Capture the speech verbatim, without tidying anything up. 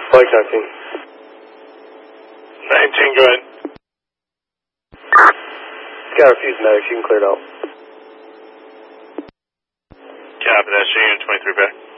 Flight nineteen. nineteen, go ahead. Got a fuse medics, you can clear it out. Copy that, Unit twenty-three back.